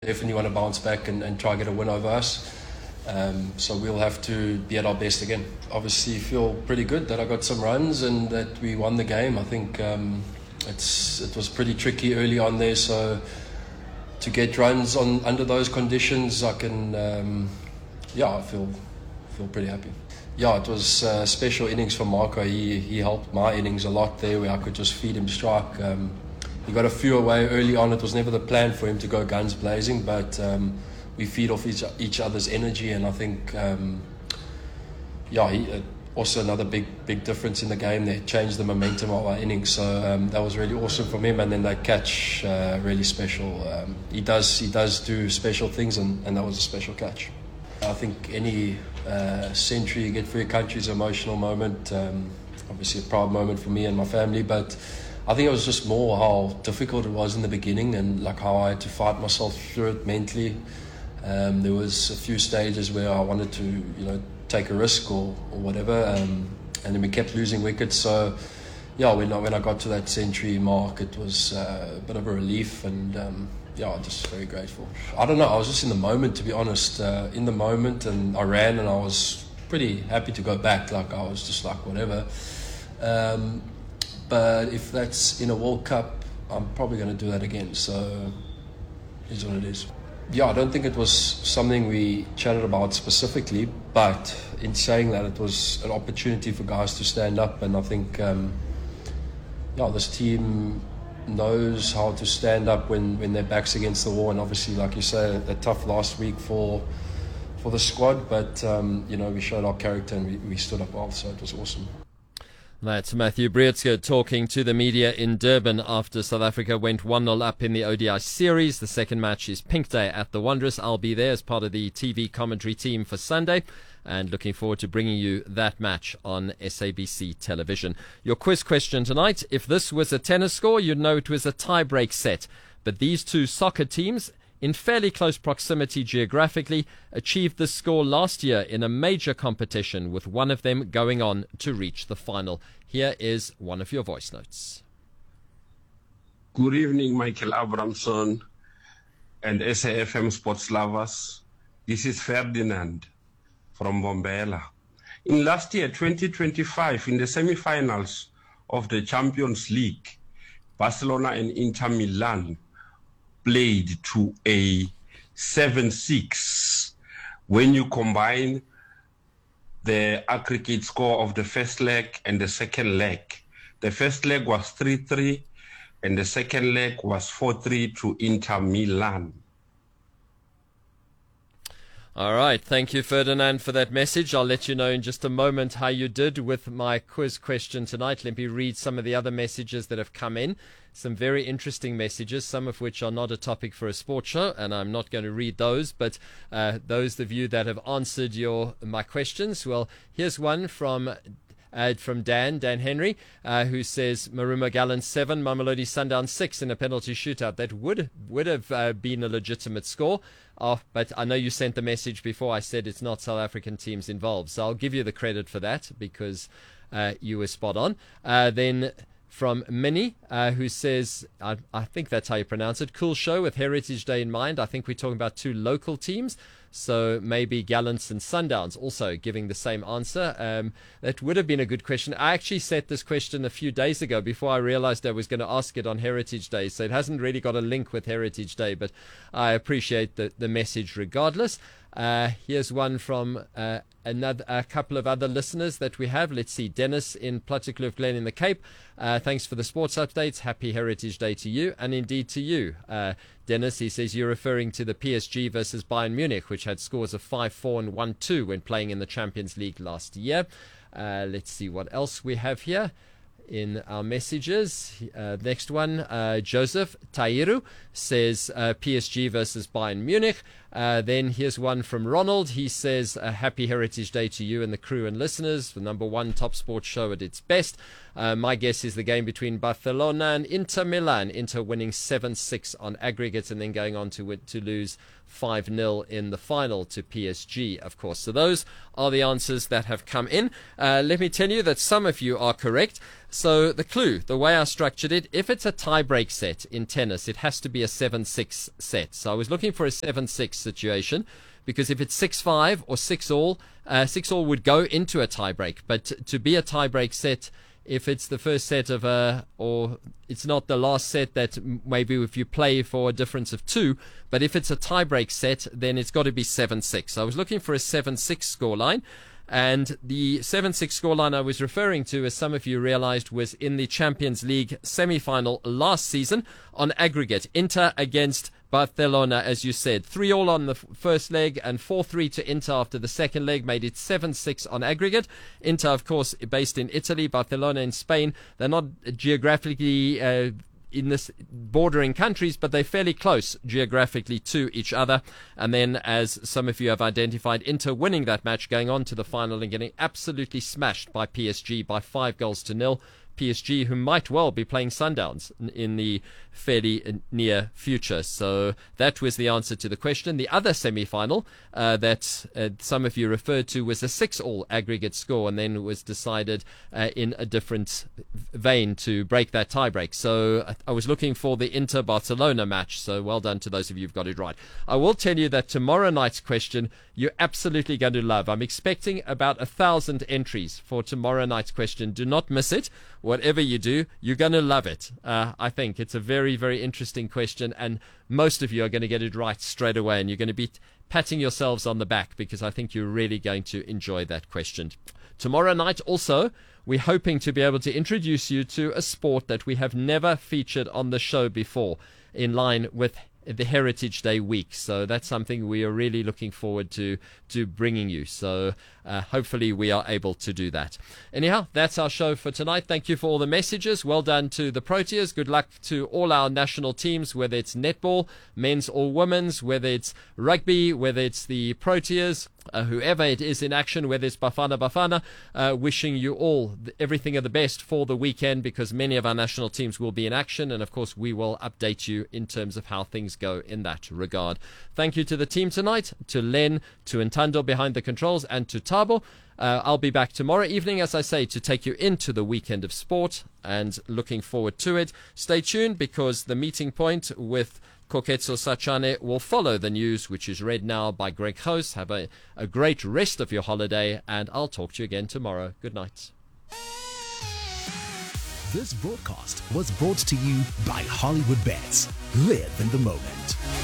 Definitely want to bounce back and try get a win over us. So we'll have to be at our best again. Obviously feel pretty good that I got some runs and that we won the game. I think it was pretty tricky early on there, so to get runs under those conditions, I can I feel pretty happy. Yeah, it was a special innings for Marco. He helped my innings a lot there, where I could just feed him strike. He got a few away early on. It was never the plan for him to go guns blazing, but we feed off each other's energy, and I think also another big difference in the game there, changed the momentum of our innings. So that was really awesome from him, and then that catch really special. He does do special things, and that was a special catch. I think any century you get for your country is an emotional moment. Obviously a proud moment for me and my family, but I think it was just more how difficult it was in the beginning, and like how I had to fight myself through it mentally. There was a few stages where I wanted to, take a risk or whatever, and then we kept losing wickets. So, yeah, when I got to that century mark, it was a bit of a relief, and just very grateful. I don't know, I was just in the moment, to be honest, and I ran, and I was pretty happy to go back. Like, I was just like, whatever. But if that's in a World Cup, I'm probably going to do that again. So, it is what it is. Yeah, I don't think it was something we chatted about specifically, but in saying that, it was an opportunity for guys to stand up, and I think, this team knows how to stand up when their back's against the wall, and obviously, like you say, a tough last week for the squad, but, we showed our character and we stood up well, so it was awesome. That's Matthew Breetzke talking to the media in Durban after South Africa went 1-0 up in the ODI series. The second match is Pink Day at the Wanderers. I'll be there as part of the TV commentary team for Sunday, and looking forward to bringing you that match on SABC television. Your quiz question tonight: if this was a tennis score, you'd know it was a tie-break set. But these two soccer teams, in fairly close proximity geographically, achieved this score last year in a major competition, with one of them going on to reach the final. Here is one of your voice notes. Good evening, Michael Abramson and SAFM Sports lovers. This is Ferdinand from Bombela. In last year, 2025, in the semi-finals of the Champions League, Barcelona and Inter Milan played to a 7-6. When you combine the aggregate score of the first leg and the second leg, the first leg was 3-3 and the second leg was 4-3 to Inter Milan. All right, thank you, Ferdinand, for that message. I'll let you know in just a moment how you did with my quiz question tonight. Let me read some of the other messages that have come in. Some very interesting messages, some of which are not a topic for a sports show, and I'm not going to read those, but those of you that have answered my questions, well, here's one from Dan Henry, who says Maruma Gallants 7, Mamelodi Sundowns 6 in a penalty shootout. That would have been a legitimate score. But I know you sent the message before I said it's not South African teams involved, so I'll give you the credit for that, because you were spot on. Then from Minnie, who says, I think that's how you pronounce it, cool show with Heritage Day in mind. I think we're talking about two local teams, so maybe Gallants and Sundowns, also giving the same answer. That would have been a good question. I actually set this question a few days ago before I realized I was going to ask it on Heritage Day, so it hasn't really got a link with Heritage Day, but I appreciate the message regardless. Here's one from a couple of other listeners that we have. Let's see. Dennis in Plattekloof Glen in the Cape. Thanks for the sports updates. Happy Heritage Day to you, and indeed to you. Dennis, he says you're referring to the PSG versus Bayern Munich, which had scores of 5-4 and 1-2 when playing in the Champions League last year. Let's see what else we have here in our messages. Next one, Joseph Tairu says PSG versus Bayern Munich. Then here's one from Ronald. He says happy Heritage Day to you and the crew and listeners, the number one top sports show at its best. My guess is the game between Barcelona and Inter Milan, Inter winning 7-6 on aggregate and then going on to lose 5-0 in the final to PSG, of course. So those are the answers that have come in. Let me tell you that some of you are correct. So the clue, the way I structured it, if it's a tie-break set in tennis, it has to be a 7-6 set. So I was looking for a 7-6 situation, because if it's 6-5 or 6-all, 6-all would go into a tie-break. But to be a tie-break set, if it's the first set of or it's not the last set, that maybe if you play for a difference of 2, but if it's a tie-break set, then it's got to be 7-6. So I was looking for a 7-6 scoreline. And the 7-6 scoreline I was referring to, as some of you realized, was in the Champions League semi-final last season on aggregate. Inter against Barcelona, as you said. 3-all on the first leg and 4-3 to Inter after the second leg, made it 7-6 on aggregate. Inter, of course, based in Italy, Barcelona in Spain. They're not geographically in this bordering countries, but they're fairly close geographically to each other. And then, as some of you have identified, Inter winning that match, going on to the final and getting absolutely smashed by PSG by 5-0. PSG, who might well be playing Sundowns in the fairly near future. So that was the answer to the question. The other semi-final that some of you referred to was a 6-all aggregate score, and then was decided in a different vein to break that tiebreak. So I was looking for the Inter-Barcelona match, so well done to those of you who've got it right. I will tell you that tomorrow night's question you're absolutely going to love. I'm expecting about 1,000 entries for tomorrow night's question. Do not miss it. Whatever you do, you're going to love it. I think it's a very, very interesting question, and most of you are going to get it right straight away, and you're going to be patting yourselves on the back, because I think you're really going to enjoy that question. Tomorrow night also, we're hoping to be able to introduce you to a sport that we have never featured on the show before, in line with the Heritage Day week. So that's something we are really looking forward to bringing you. So hopefully we are able to do that. Anyhow, that's our show for tonight. Thank you for all the messages. Well done to the Proteas. Good luck to all our national teams, whether it's netball, men's or women's, whether it's rugby, whether it's the Proteas, whoever it is in action, whether it's Bafana, wishing you all everything of the best for the weekend, because many of our national teams will be in action, and of course we will update you in terms of how things go in that regard. Thank you to the team tonight, to Len, to Ntando behind the controls, and to Tabo. I'll be back tomorrow evening, as I say, to take you into the weekend of sport, and looking forward to it. Stay tuned, because the meeting point with Koketso Sachane will follow the news, which is read now by Greg Host. Have a great rest of your holiday, and I'll talk to you again tomorrow. Good night. This broadcast was brought to you by Hollywood Bets. Live in the moment.